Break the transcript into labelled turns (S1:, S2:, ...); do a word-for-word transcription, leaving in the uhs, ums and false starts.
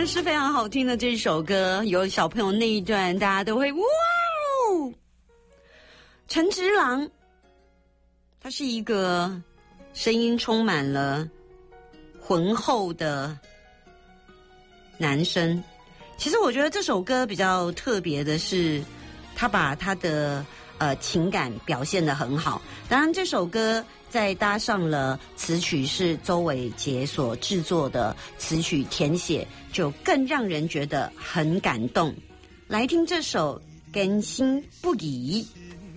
S1: 然是非常好听的这首歌，有小朋友那一段，大家都会哇哦！陈直郎，他是一个声音充满了浑厚的男生。其实我觉得这首歌比较特别的是，他把他的呃情感表现得很好。当然，这首歌再搭上了词曲是周伟杰所制作的词曲填写，就更让人觉得很感动。来听这首《根心不移》。